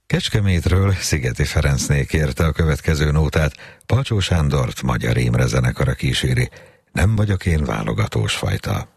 Kecskemétről Szigeti Ferencné kérte a következő nótát, Palcsó Sándort Magyar Imre zenekara kíséri. Nem vagyok én válogatós fajta.